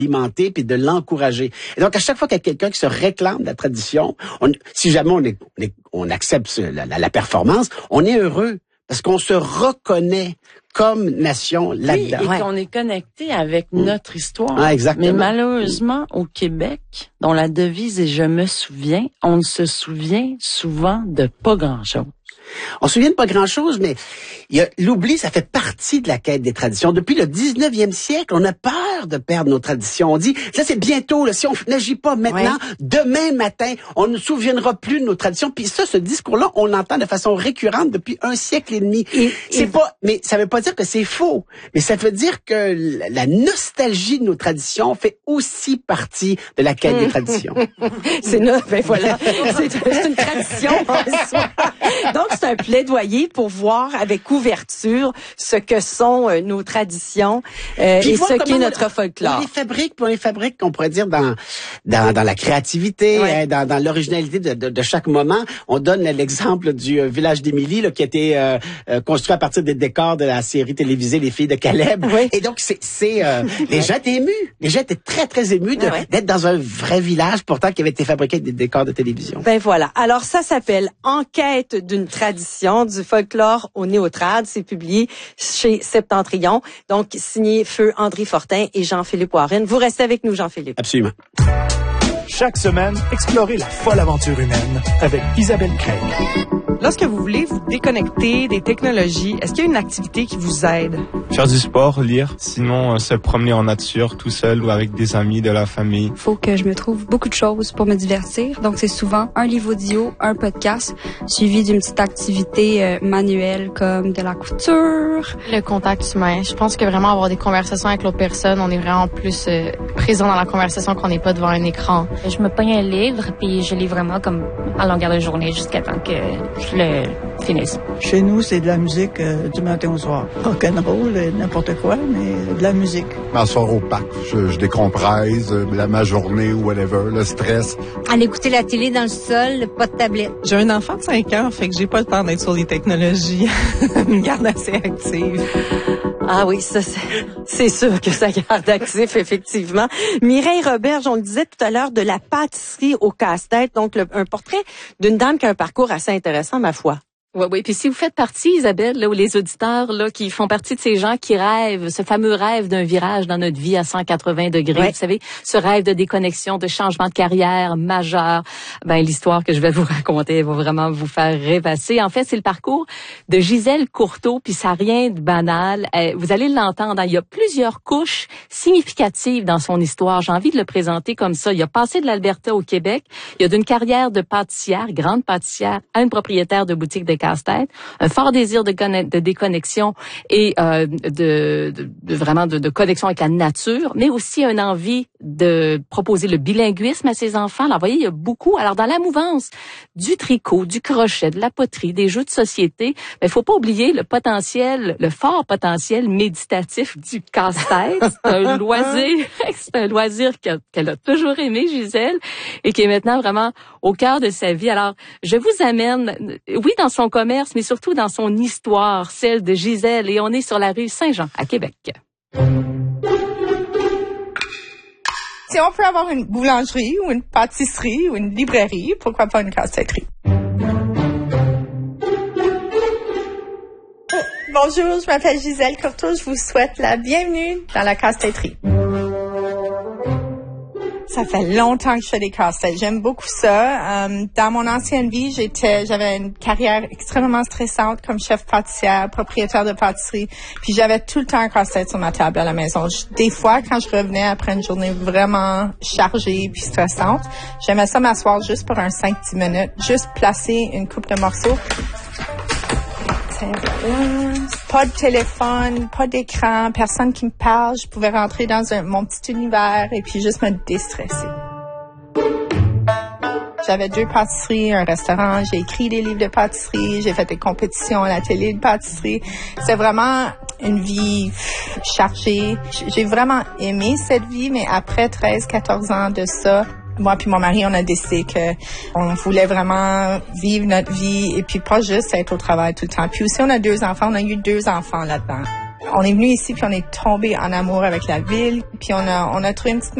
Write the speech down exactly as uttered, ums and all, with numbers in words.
alimenter puis de l'encourager. Et donc, à chaque fois qu'il y a quelqu'un qui se réclame de la tradition, on, si jamais on, est, on, est, on accepte la, la, la performance, on est heureux parce qu'on se reconnaît comme nation là-dedans. Oui, et qu'on est connecté avec mmh. notre histoire. Ah, exactement. Mais malheureusement, au Québec, dont la devise est « je me souviens », on ne se souvient souvent de pas grand-chose. On se souvient de pas grand-chose, mais il y a, l'oubli, ça fait partie de la quête des traditions. Depuis le dix-neuvième siècle, on a peur de perdre nos traditions. On dit, ça c'est bientôt, là, si on n'agit pas maintenant, ouais. demain matin, on ne se souviendra plus de nos traditions. Puis ça, ce discours-là, on l'entend de façon récurrente depuis un siècle et demi. Et, c'est et... pas, mais ça veut pas dire que c'est faux. Mais ça veut dire que la nostalgie de nos traditions fait aussi partie de la quête des traditions. c'est neuf, ben voilà. c'est, c'est une tradition en soi. Donc, c'est un plaidoyer pour voir avec ouverture ce que sont euh, nos traditions euh, et ce qu'est notre folklore. On les fabrique, on les fabrique, on pourrait dire, dans dans, dans la créativité, ouais. hein, dans, dans l'originalité de, de, de chaque moment. On donne l'exemple du euh, village d'Émilie, là, qui a été euh, euh, construit à partir des décors de la série télévisée Les Filles de Caleb. Oui. Et donc, c'est, c'est euh, les gens étaient émus. Les gens étaient très, très émus de, ouais. d'être dans un vrai village, pourtant, qui avait été fabriqué avec des décors de télévision. Ben voilà. Alors, ça s'appelle Enquête d'une tradition du folklore au néotrad. C'est publié chez Septentrion. Donc, signé Feu André Fortin et Jean-Philippe Warren. Vous restez avec nous, Jean-Philippe. Absolument. Chaque semaine, explorez la folle aventure humaine avec Isabelle Craig. Lorsque vous voulez vous déconnecter des technologies, est-ce qu'il y a une activité qui vous aide? Faire du sport, lire. Sinon, euh, se promener en nature tout seul ou avec des amis, de la famille. Faut que je me trouve beaucoup de choses pour me divertir. Donc, c'est souvent un livre audio, un podcast, suivi d'une petite activité euh, manuelle comme de la couture. Le contact humain. Je pense que vraiment avoir des conversations avec l'autre personne, on est vraiment plus euh, présent dans la conversation qu'on n'est pas devant un écran. Je me pogne un livre, puis je lis vraiment comme à longueur de journée jusqu'à temps que je le finisse. Chez nous, c'est de la musique euh, du matin au soir. Rock'n'roll, n'importe quoi, mais de la musique. M'asseoir au parc, je, je décompresse, euh, la, ma journée ou whatever, le stress. Aller écouter la télé dans le sol, pas de tablette. J'ai un enfant de cinq ans, fait que j'ai pas le temps d'être sur les technologies. Me garde assez active. Ah oui, ça, c'est, c'est sûr que ça garde actif, effectivement. Mireille Roberge, on le disait tout à l'heure, de la pâtisserie au casse-tête. Donc, le, un portrait d'une dame qui a un parcours assez intéressant, ma foi. Oui, oui. Puis si vous faites partie, Isabelle, là, ou les auditeurs là, qui font partie de ces gens qui rêvent, ce fameux rêve d'un virage dans notre vie à cent quatre-vingts degrés, ouais. Vous savez, ce rêve de déconnexion, de changement de carrière majeur, ben l'histoire que je vais vous raconter va vraiment vous faire rêvasser. En fait, c'est le parcours de Gisèle Courteau, puis ça n'a rien de banal. Euh, vous allez l'entendre, il y a plusieurs couches significatives dans son histoire. J'ai envie de le présenter comme ça. Il a passé de l'Alberta au Québec. Il a d'une carrière de pâtissière, grande pâtissière, à une propriétaire de boutique de casse-tête, un fort désir de, conna- de déconnexion et euh, de, de, de vraiment de, de connexion avec la nature, mais aussi une envie de proposer le bilinguisme à ses enfants. Alors, vous voyez, il y a beaucoup. Alors, dans la mouvance du tricot, du crochet, de la poterie, des jeux de société, il faut pas oublier le potentiel, le fort potentiel méditatif du casse-tête. C'est un loisir, c'est un loisir qu'elle, qu'elle a toujours aimé, Gisèle, et qui est maintenant vraiment au cœur de sa vie. Alors, je vous amène, oui, dans son commerce, mais surtout dans son histoire, celle de Gisèle, et on est sur la rue Saint-Jean, à Québec. Si on peut avoir une boulangerie ou une pâtisserie ou une librairie, pourquoi pas une casse-têterie? Bonjour, je m'appelle Gisèle Courteau, je vous souhaite la bienvenue dans la casse-têterie. Ça fait longtemps que je fais des casse-têtes. J'aime beaucoup ça. Euh, dans mon ancienne vie, j'étais, j'avais une carrière extrêmement stressante comme chef pâtissière, propriétaire de pâtisserie. Puis j'avais tout le temps un casse-tête sur ma table à la maison. Je, des fois, quand je revenais après une journée vraiment chargée puis stressante, j'aimais ça m'asseoir juste pour un cinq dix minutes, juste placer une coupe de morceaux. Pas de téléphone, pas d'écran, personne qui me parle. Je pouvais rentrer dans un, mon petit univers et puis juste me déstresser. J'avais deux pâtisseries, un restaurant. J'ai écrit des livres de pâtisserie. J'ai fait des compétitions à la télé de pâtisserie. C'est vraiment une vie chargée. J'ai vraiment aimé cette vie, mais après treize quatorze ans de ça, moi puis mon mari, on a décidé que on voulait vraiment vivre notre vie et puis pas juste être au travail tout le temps. Puis aussi, on a deux enfants. On a eu deux enfants là-dedans. On est venu ici puis on est tombé en amour avec la ville. Puis on a, on a trouvé une petite